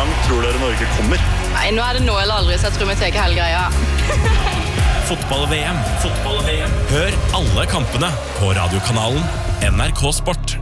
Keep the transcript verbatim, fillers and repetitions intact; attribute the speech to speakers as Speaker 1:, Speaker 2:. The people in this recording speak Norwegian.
Speaker 1: langt tror dere Norge kommer?
Speaker 2: Nei, nå er det nå eller aldri, så jeg tror vi tar hele greia.
Speaker 3: Fotball-V M. Fotball-V M. Hør alle kampene på radiokanalen N R K Sport.